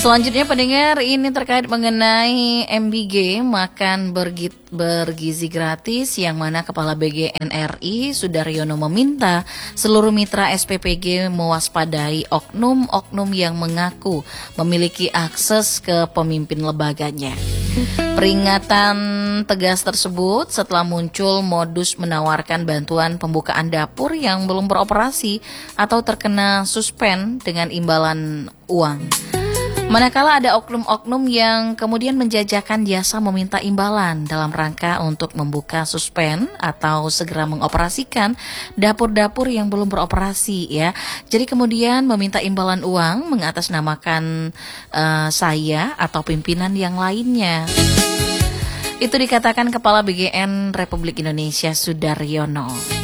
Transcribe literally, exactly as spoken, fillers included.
Selanjutnya pendengar, ini terkait mengenai M B G, makan bergi- bergizi gratis, yang mana Kepala B G N R I Sudaryono meminta seluruh mitra S P P G mewaspadai oknum-oknum yang mengaku memiliki akses ke pemimpin lembaganya. Peringatan tegas tersebut setelah muncul modus menawarkan bantuan pembukaan dapur yang belum beroperasi atau terkena suspend dengan imbalan uang. Manakala ada oknum-oknum yang kemudian menjajakan jasa meminta imbalan dalam rangka untuk membuka suspend atau segera mengoperasikan dapur-dapur yang belum beroperasi ya. Jadi kemudian meminta imbalan uang mengatasnamakan uh, saya atau pimpinan yang lainnya. Itu dikatakan Kepala B G N Republik Indonesia Sudaryono.